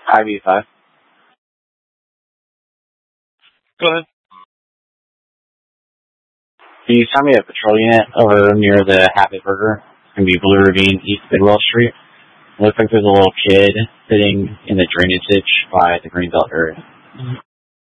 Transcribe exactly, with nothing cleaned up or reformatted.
I V five. Go ahead. Can you tell me a patrol unit over near the Habit Burger? It's going to be Blue Ravine, East Bidwell Street. It looks like there's a little kid sitting in the drainage ditch by the Greenbelt area.